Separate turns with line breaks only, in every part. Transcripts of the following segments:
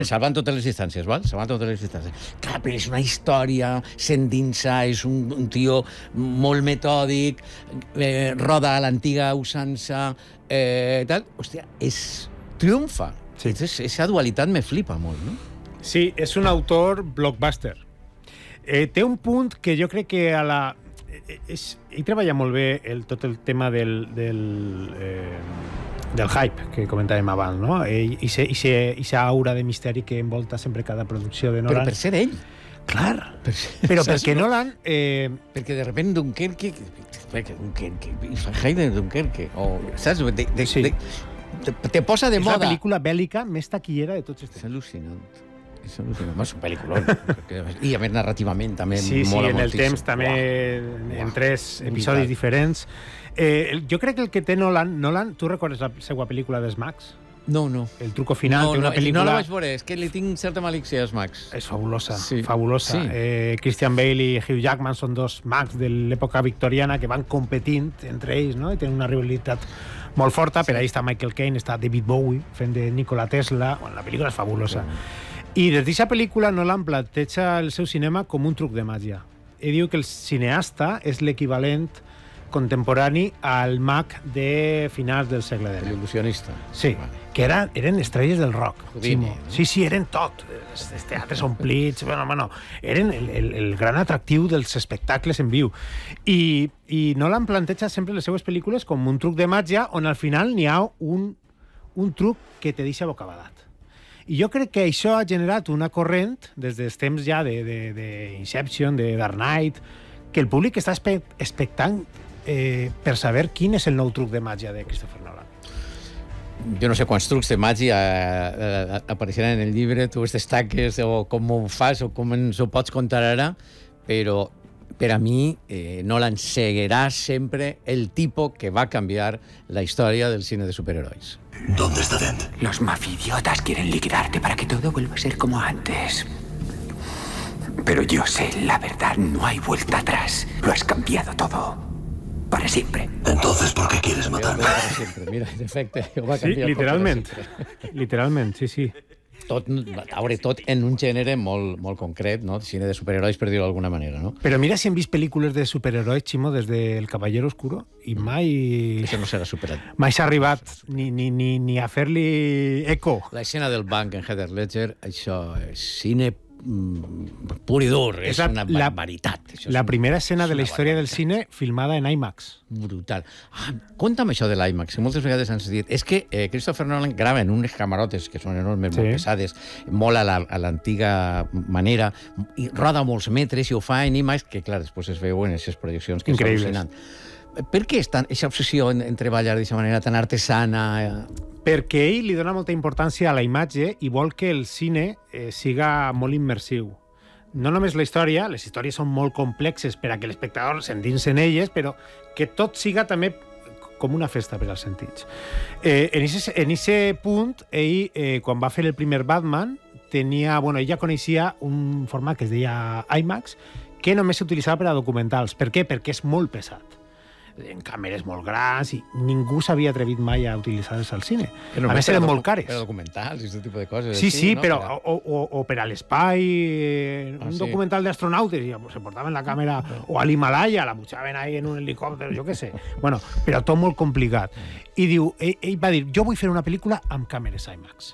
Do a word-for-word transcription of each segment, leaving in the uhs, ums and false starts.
Salvant totes les distàncies, val? Salvant totes les distàncies. Clar, però és una història, s'endinsa, és un, un tio molt metòdic, eh, roda a l'antiga usança, eh, tal. Hòstia, és... triomfa. Sí. Esa dualitat me flipa molt, no?
Sí, és un autor blockbuster. Eh, té un punt que jo crec que a la... És, ell treballa molt bé el, tot el tema del... del eh, del hype que comentàvem abans, no? I aquesta aura de misteri que envolta sempre cada producció de Nolan.
Però per ser ell.
Clar, per ser, però perquè Nolan... Eh...
Perquè de repente Dunkerque... Dunkerque... Heide de Dunkerque... O, saps? De, de, sí. de, de, te posa de
és
moda.
És la pel·lícula bèl·lica més taquillera de tots els temps.
És al·lucinant. És al·lucinant. És un pel·lículon. I a més narrativament també
sí,
mola moltíssim. Sí,
en el temps també
Uau.
en tres episodis Uau. diferents. Eh, jo crec que el que té Nolan... Nolan, tu recordes la seva pel·lícula dels Mags?
No, no.
El truco final,
no,
té una
no,
pel·lícula...
No la vaig veure, és que li tinc certa malícia als Mags.
És fabulosa,
sí.
fabulosa.
Sí.
Eh, Christian Bale i Hugh Jackman són dos mags de l'època victoriana que van competint entre ells, no? I tenen una rivalitat molt forta. Sí. Per ahí està Michael Caine, està David Bowie fent de Nikola Tesla. Bueno, la pel·lícula és fabulosa. Sí. I des d'aquesta pel·lícula Nolan planteja el seu cinema com un truc de màgia. Ell diu que el cineasta és l'equivalent contemporani al mag de finals del segle dinou.
L'il·lusionista.
Sí, vale. Que eren, eren estrelles del rock.
Houdini, no?
Sí, sí, eren tot. Els, els teatres omplits, bueno, bueno, eren el, el, el gran atractiu dels espectacles en viu. I, i Nolan planteja sempre les seues pel·lícules com un truc de màgia on al final n'hi ha un, un truc que te deixa bocabadat. I jo crec que això ha generat una corrent des dels temps ja d'Inception, de, de, de Dark Knight, que el públic està expectant Eh, per saber quin és el nou truc de màgia de Christopher Nolan.
Jo no sé quants trucs de màgia eh, eh, apareixeran en el llibre, tu els destaques o com ho fas o com ens ho pots contar ara, però per a mi eh, Nolan seguirà sempre el tipo que va canviar la història del cine de superherois.
¿Dónde está Dent?
Los mafidiotas quieren liquidarte para que todo vuelva a ser como antes. Pero yo sé la verdad, no hay vuelta atrás. Lo has cambiado todo. Para siempre.
Entonces, ¿por qué quieres matarme?
Para siempre, mira, en efecte, ho va
sí,
canviar
literalment. Literalment, sí, sí.
Tot, a veure, tot en un gènere molt, molt concret, no? Cine de superherois, per dir-ho d'alguna manera, no?
Però mira si hem vist pel·lícules de superherois, Ximo, des de El Caballero Oscuro, i mai...
Això no serà superat.
Mai s'ha arribat ni, ni, ni, ni a fer-li eco.
L'escena del banc en Heath Ledger, això és cine pur i dur, és, és una barbaritat.
La, la primera escena de la història del cine filmada en IMAX.
Brutal. Ah, conta'm això de l'IMAX, que moltes vegades ens dit. És que eh, Christopher Nolan grava en unes camarotes que són enormes, sí. molt pesades, molt a l'antiga manera, i roda molts metres i ho fa en IMAX, que clar, després es veu en aquestes projeccions que
increïbles.
És al·lucinant. Per què és tan, aquesta obsessió en, en treballar d'aquesta manera tan artesana?
Perquè ell li dona molta importància a la imatge i vol que el cine eh, siga molt immersiu. No només la història, les històries són molt complexes per a que l'espectador s'endinsi en elles, però que tot siga també com una festa per als sentits. Eh, en aquest punt, ell, eh, quan va fer el primer Batman, tenia, bueno, ell ja coneixia un format que es deia IMAX, que només s'utilitzava per a documentals. Per què? Perquè és molt pesat. En càmeres molt grans i ningú s'havia atrevit mai a utilitzar-les al cine. Però a més eren molt cares.
Per a documentals i aquest tipus de coses.
Sí, sí, no? però per a... o, o, o per a l'espai, eh, un ah, sí. documental d'astronautes, i se portaven la càmera, o a l'Himalaya, la pujaven ahí en un helicòpter, jo què sé. Bueno, però tot molt complicat. I diu, ell, ell va dir, jo vull fer una pel·lícula amb càmeres IMAX.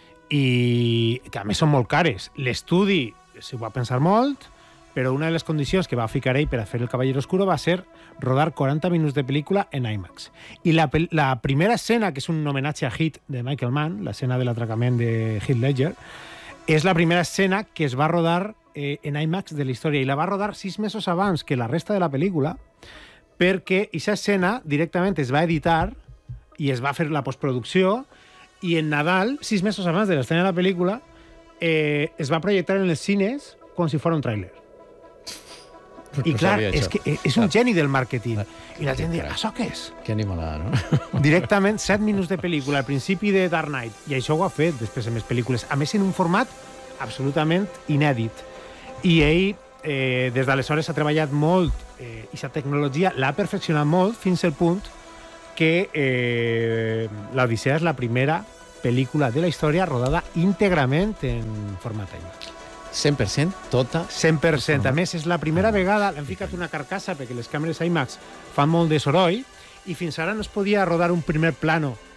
I que a més són molt cares. L'estudi s'ho va pensar molt, però una de les condicions que va ficar ell per a fer El Caballero Oscuro va ser rodar quaranta minuts de pel·lícula en IMAX. I la, la primera escena, que és un homenatge a Heat de Michael Mann, l'escena de l'atracament de Heath Ledger, és la primera escena que es va rodar eh, en IMAX de la història, i la va rodar sis mesos abans que la resta de la pel·lícula, perquè aquesta escena directament es va editar i es va fer la postproducció, i en Nadal, sis mesos abans de l'estrena de la pel·lícula, eh, es va projectar en els cines com si fos un tràiler. I clar, és, que és un geni del màrqueting. I la gent diu, això què és?
Que animalada, no?
Directament, set minuts de pel·lícula, al principi de Dark Knight. I això ho ha fet després en més pel·lícules. A més, en un format absolutament inèdit. I ell, eh, des d'aleshores, ha treballat molt eh, i la tecnologia l'ha perfeccionat molt fins al punt que eh, l'Odissea és la primera pel·lícula de la història rodada íntegrament en format IMAX.
cent per cent, tota?
cent per cent. A més, és la primera vegada, l'hem ficat una carcassa perquè les càmeres IMAX fan molt de soroll i fins ara no es podia rodar un primer plano